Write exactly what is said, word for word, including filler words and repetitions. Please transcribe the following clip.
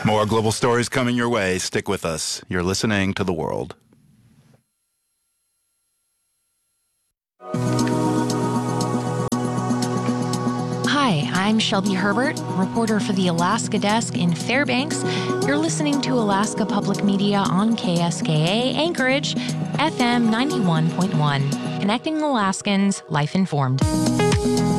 More global stories coming your way. Stick with us. You're listening to The World. Hi, I'm Shelby Herbert, reporter for the Alaska Desk in Fairbanks. You're listening to Alaska Public Media on K S K A Anchorage, F M ninety-one point one, connecting Alaskans, life informed.